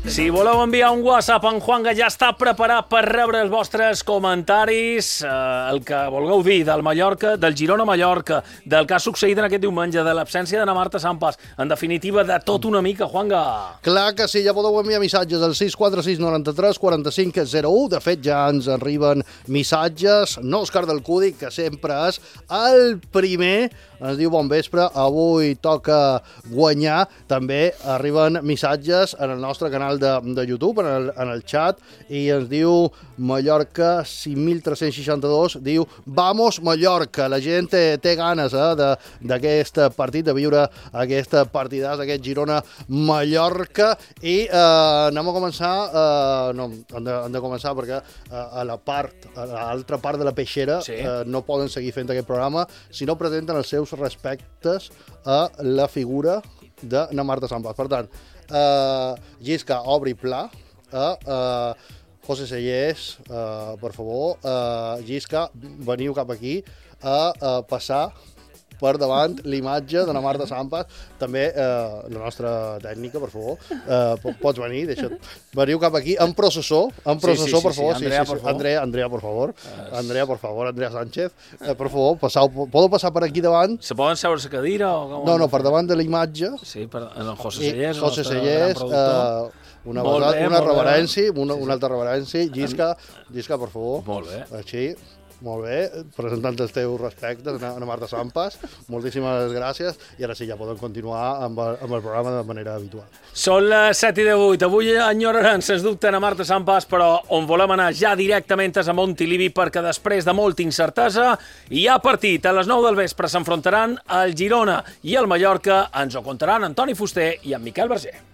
Si voleu enviar un WhatsApp, en Juanga ja està preparat per rebre els vostres comentaris, el que vulgueu dir del Mallorca, del Girona-Mallorca, del que ha succeït en aquest diumenge, de l'absència d'Anna Marta Sampas, en definitiva, de tot una mica, Juanga. Clar que sí, ja podeu enviar missatges al 646 93 45 01. De fet, ja ens arriben missatges. No Òscar del Cudi, que sempre és el primer, ens diu bon vespre, avui toca guanyar. També arriben missatges en el nostre canal de YouTube, en el chat, i ens diu Mallorca 5362, diu Vamos Mallorca. La gent té ganes d'aquest partit, de viure aquest partidàs, aquest Girona-Mallorca, i anem a començar, hem de començar perquè a l'altra part de la peixera no poden seguir fent aquest programa si no presenten els seus respectes a la figura d'Anna Marta Sampas. Per tant, Gisca, obri pla, José Sellers, per favor, Gisca, veniu cap aquí a passar per davant l'imatge d'Anna Marta Sampas. També la nostra tècnica, per favor, pots venir, veniu cap aquí, en processó, per favor. Andrea, per favor. Andrea, per favor. Andrea Sánchez, per favor, podeu passar per aquí davant? Se poden seure a la cadira? No, per davant de l'imatge. Sí, en el José Sellers, José Sellers, una reverència, una altra reverència. Gisca, per favor. Molt bé. Així. Molt bé, presentant els teus respectes, Anna Marta Sampas, moltíssimes gràcies, i ara sí, ja podem continuar amb el programa de manera habitual. Són les 7:18, avui enyorarem, sens dubte, Anna Marta Sampas, però on volem anar ja directament és a Montilivi, perquè després de molta incertesa hi ha partit. A les 9 del vespre s'enfrontaran el Girona i el Mallorca. Ens ho contaran Antoni Fuster i en Miquel Verger.